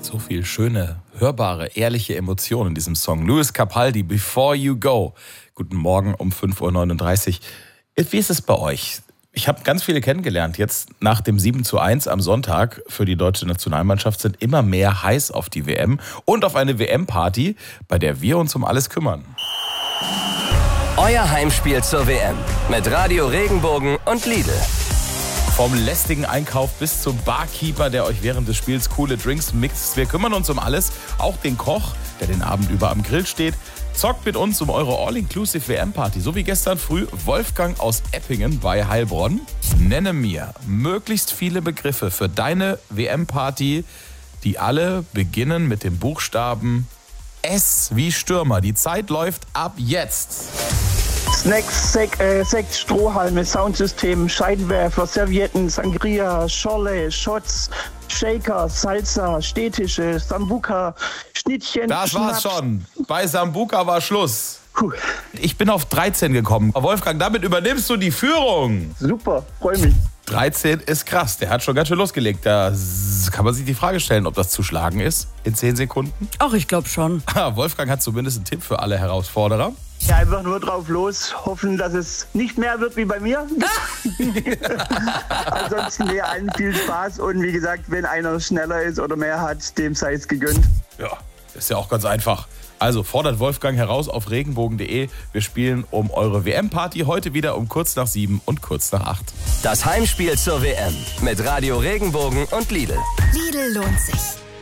So viel schöne, hörbare, ehrliche Emotionen in diesem Song. Lewis Capaldi, Before You Go. Guten Morgen um 5.39 Uhr. Wie ist es bei euch? Ich habe ganz viele kennengelernt. Jetzt nach dem 7:1 am Sonntag für die deutsche Nationalmannschaft sind immer mehr heiß auf die WM und auf eine WM-Party, bei der wir uns um alles kümmern. Euer Heimspiel zur WM mit Radio Regenbogen und Lidl. Vom lästigen Einkauf bis zum Barkeeper, der euch während des Spiels coole Drinks mixt. Wir kümmern uns um alles, auch den Koch, der den Abend über am Grill steht. Zockt mit uns um eure All-Inclusive WM-Party. So wie gestern früh Wolfgang aus Eppingen bei Heilbronn. Nenne mir möglichst viele Begriffe für deine WM-Party, die alle beginnen mit dem Buchstaben S wie Stürmer. Die Zeit läuft ab jetzt. Snacks, Sekt, Strohhalme, Soundsystem, Scheinwerfer, Servietten, Sangria, Schorle, Shots, Shaker, Salsa, Stehtische, Sambuca, Schnittchen, Das war's Schnaps. schon. Bei Sambuca war Schluss. Puh, Ich bin auf 13 gekommen. Wolfgang, damit übernimmst du die Führung. super, freue mich. 13 ist krass. Der hat schon ganz schön losgelegt. Da kann man sich die Frage stellen, ob das zu schlagen ist in 10 Sekunden. Ach, ich glaube schon. Wolfgang hat zumindest einen Tipp für alle Herausforderer. Ja, einfach nur drauf los, hoffen, dass es nicht mehr wird wie bei mir. Ansonsten mir allen viel Spaß und wie gesagt, wenn einer schneller ist oder mehr hat, dem sei es gegönnt. Ja, ist ja auch ganz einfach. Also fordert Wolfgang heraus auf regenbogen.de. Wir spielen um eure WM-Party heute wieder um kurz nach 7 und kurz nach 8. Das Heimspiel zur WM mit Radio Regenbogen und Lidl. Lidl lohnt sich.